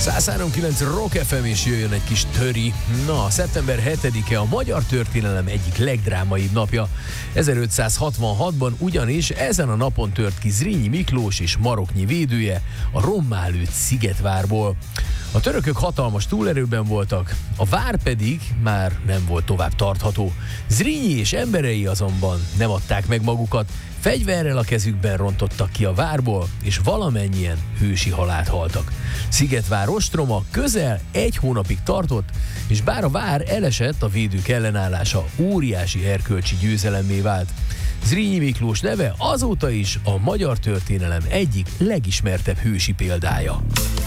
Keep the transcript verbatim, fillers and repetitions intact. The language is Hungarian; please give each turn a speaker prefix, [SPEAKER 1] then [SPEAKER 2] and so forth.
[SPEAKER 1] száz három kilenc Rock ef em, és jöjjön egy kis töri. Na, szeptember hetedike a magyar történelem egyik legdrámaibb napja. ezerötszázhatvanhatban ugyanis ezen a napon tört ki Zrínyi Miklós és Maroknyi védője a rommá lőtt Szigetvárból. A törökök hatalmas túlerőben voltak, a vár pedig már nem volt tovább tartható. Zrínyi és emberei azonban nem adták meg magukat, fegyverrel a kezükben rontottak ki a várból, és valamennyien hősi halált haltak. Szigetvár ostroma közel egy hónapig tartott, és bár a vár elesett, a védők ellenállása óriási erkölcsi győzelemmé vált. Zrínyi Miklós neve azóta is a magyar történelem egyik legismertebb hősi példája.